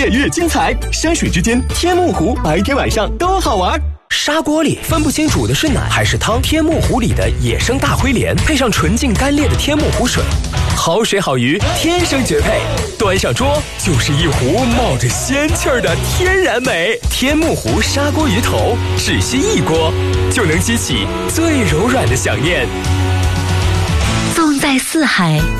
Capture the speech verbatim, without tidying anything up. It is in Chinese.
越越精彩。山水之间，天目湖白天晚上都好玩。 砂锅里分不清煮的是奶还是汤，天目湖里的野生大灰鲢配上纯净干裂的天目湖水，好水好鱼天生绝配，端上桌就是一壶冒着仙气儿的天然美。天目湖砂锅鱼头，只需一锅就能激起最柔软的想念。 纵在四海，